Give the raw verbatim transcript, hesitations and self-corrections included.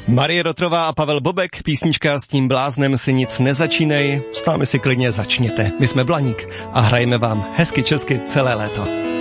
Marie Rotrová a Pavel Bobek, písnička S tím bláznem si nic nezačínej, s námi si klidně začněte. My jsme Blaník a hrajeme vám hezky česky celé léto.